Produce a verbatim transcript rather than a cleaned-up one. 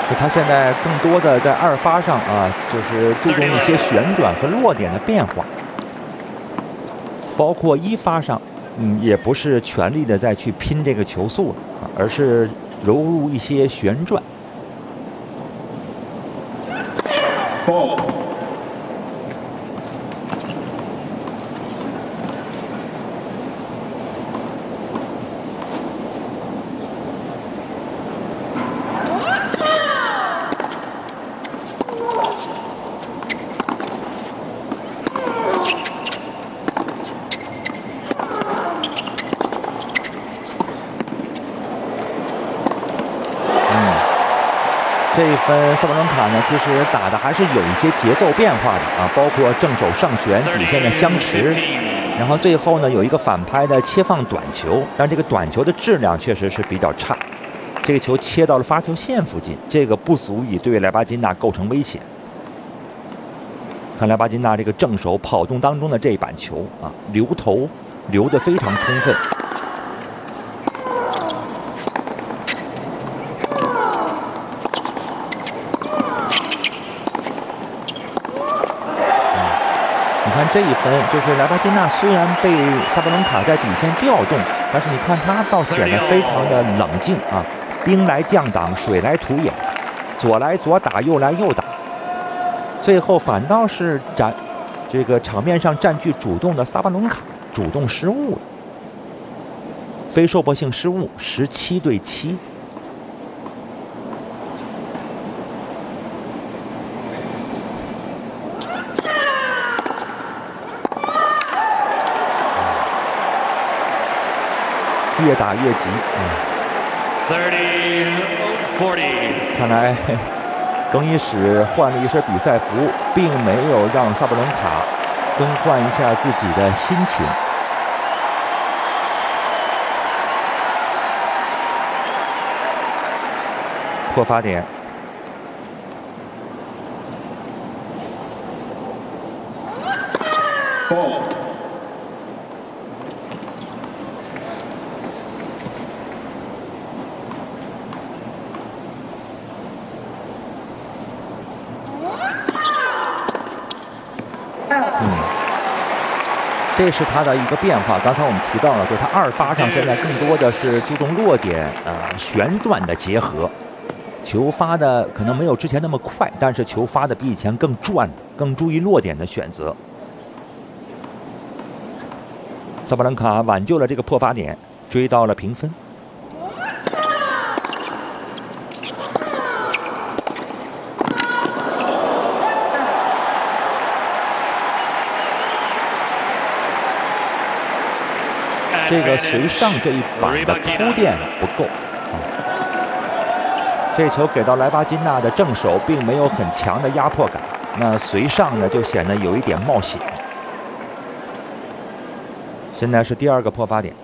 就他现在更多的在二发上啊，就是注重一些旋转和落点的变化，包括一发上，嗯，也不是全力的再去拼这个球速了啊，而是揉入一些旋转。 Ball. 这一分萨布伦卡呢，其实打的还是有一些节奏变化的啊，包括正手上旋底线的相持，然后最后呢有一个反拍的切放短球，但这个短球的质量确实是比较差，这个球切到了发球线附近，这个不足以对莱巴金纳构成威胁。看莱巴金纳这个正手跑动当中的这一板球啊，留头留得非常充分。你看这一分，就是莱巴金纳虽然被萨布伦卡在底线调动，但是你看他倒显得非常的冷静啊，兵来将挡，水来土掩，左来左打，右来右打，最后反倒是占这个场面上占据主动的萨布伦卡主动失误了，非受迫性失误，十七对七。越打越急，嗯。 thirty forty。 看来更衣室换了一身比赛服，并没有让萨布伦卡更换一下自己的心情。破发点。 Ball. 嗯，这是他的一个变化。刚才我们提到了，就是他二发上现在更多的是注重落点呃旋转的结合，球发的可能没有之前那么快，但是球发的比以前更转，更注意落点的选择。萨布伦卡挽救了这个破发点，追到了平分。这个随上这一板的铺垫不够，啊，这球给到莱巴金纳的正手并没有很强的压迫感，那随上呢就显得有一点冒险。现在是第二个破发点。